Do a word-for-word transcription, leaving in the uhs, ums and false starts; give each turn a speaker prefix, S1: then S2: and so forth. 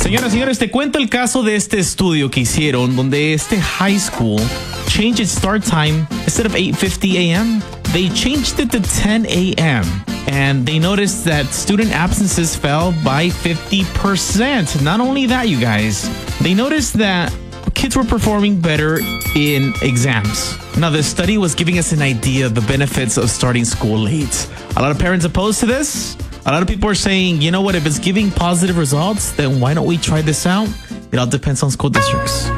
S1: Señoras y señores, te cuento el caso de este estudio que hicieron donde este high school changed its start time. Instead of eight fifty a.m., they changed it to ten a.m. And they noticed that student absences fell by fifty percent. Not only that, you guys, they noticed that kids were performing better in exams. Now, this study was giving us an idea of the benefits of starting school late. A lot of parents opposed to this. A lot of people are saying, you know what, if it's giving positive results, then why don't we try this out? It all depends on school districts.